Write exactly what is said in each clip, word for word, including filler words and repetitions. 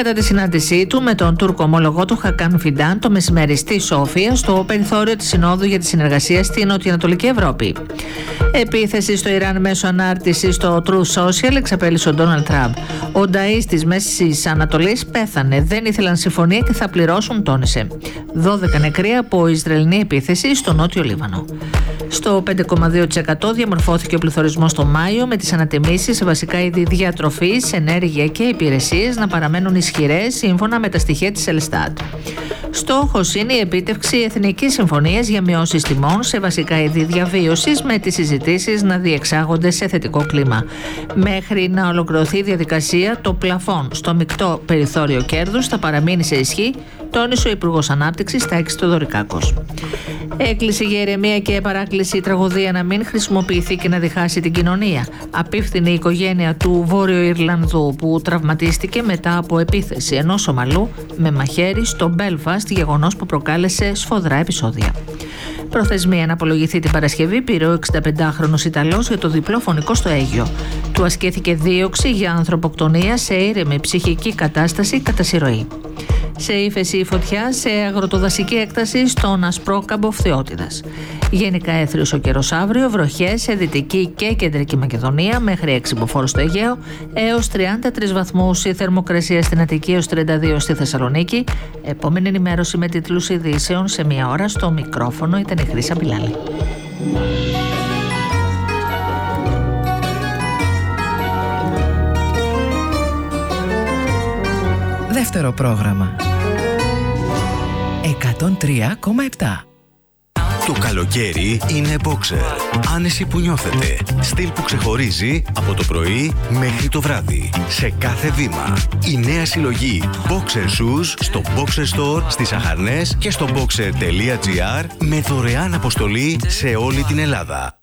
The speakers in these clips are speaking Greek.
κατά τη συνάντησή του με τον Τούρκο ομόλογό του Χακάν Φιντάν το μεσημέρι στη Σόφια, στο περιθώριο της Συνόδου για τη Συνεργασία στην Νοτιοανατολική Ευρώπη. Επίθεση στο Ιράν μέσω ανάρτηση στο Truth Social εξαπέλυσε ο Ντόναλντ Τραμπ. Ο νταΐς της Μέσης Ανατολής πέθανε, δεν ήθελαν συμφωνία και θα πληρώσουν, τόνισε. δώδεκα νεκροί από Ισραηλινή επίθεση στο Νότιο Λίβανο. Στο πέντε κόμμα δύο τοις εκατό διαμορφώθηκε ο πληθωρισμός το Μάιο, με τις ανατιμήσεις σε βασικά είδη διατροφής, ενέργεια και υπηρεσίες να παραμένουν ισχυρές σύμφωνα με τα στοιχεία της Ελστάτ. Στόχος είναι η επίτευξη εθνικής συμφωνίας για μειώσεις τιμών σε βασικά είδη διαβίωσης, με τις συζητήσεις να διεξάγονται σε θετικό κλίμα. Μέχρι να ολοκληρωθεί η διαδικασία, το πλαφόν στο μεικτό περιθώριο κέρδους θα παραμείνει σε ισχύ, τόνισε ο Υπουργός Ανάπτυξης Τάκης Θεοδωρικάκος. Έκκληση για ηρεμία και παράκληση η τραγωδία να μην χρησιμοποιηθεί και να διχάσει την κοινωνία. Απίφθινε η οικογένεια του Βόρειο Ιρλανδού που τραυματίστηκε μετά από επίθεση ενός ομαλού με μαχαίρι στο Μπέλφαστ, γεγονός που προκάλεσε σφοδρά επεισόδια. Προθεσμία να απολογηθεί την Παρασκευή πήρε ο εξηνταπεντάχρονος Ιταλός για το διπλό φωνικό στο Αίγιο. Του ασκήθηκε δίωξη για ανθρωποκτονία σε ήρεμη ψυχική κατάσταση κατά συρροή. Σε ύφεση η φωτιά σε αγροτοδασική έκταση στον Ασπρόκαμπο Φθιώτιδας. Γενικά έθριος ο καιρός αύριο, βροχές σε δυτική και κεντρική Μακεδονία μέχρι έξι μποφόρ στο Αιγαίο έως τριάντα τρεις βαθμούς, η θερμοκρασία στην Αττική έως τριάντα δύο στη Θεσσαλονίκη. Επόμενη ενημέρωση με τίτλους ειδήσεων σε μία ώρα. Στο μικρόφωνο ήταν η Χρύσα Μπιλάλη. Δεύτερο πρόγραμμα εκατόν τρία κόμμα επτά. Το καλοκαίρι είναι Boxer. Άνεση που νιώθετε. Στυλ που ξεχωρίζει από το πρωί μέχρι το βράδυ. Σε κάθε βήμα. Η νέα συλλογή Boxer Shoes στο Boxer Store, στις Αχαρνές και στο boxer τελεία gr με δωρεάν αποστολή σε όλη την Ελλάδα.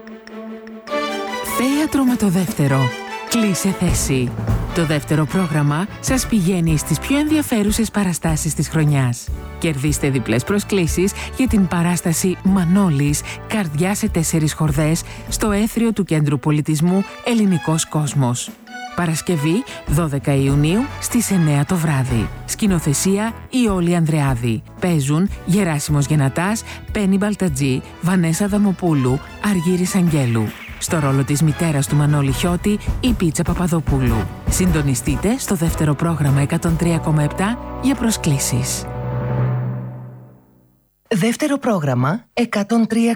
Θέατρο με το δεύτερο. Κλείσε θέση. Το δεύτερο πρόγραμμα σας πηγαίνει στις πιο ενδιαφέρουσες παραστάσεις της χρονιάς. Κερδίστε διπλές προσκλήσεις για την παράσταση Μανώλης, καρδιά σε τέσσερις χορδές, στο Έθριο του Κέντρου Πολιτισμού Ελληνικός Κόσμος. Παρασκευή δώδεκα Ιουνίου στις εννιά το βράδυ. Σκηνοθεσία Ιόλη Ανδρεάδη. Παίζουν Γεράσιμος Γενατάς, Πέννη Μπαλτατζή, Βανέσα Δαμοπούλου, Αργύρης Αγγέλου. Στο ρόλο της μητέρας του Μανώλη Χιώτη, η Πίτσα Παπαδοπούλου. Συντονιστείτε στο δεύτερο πρόγραμμα εκατόν τρία κόμμα επτά για προσκλήσεις. Δεύτερο πρόγραμμα εκατόν τρία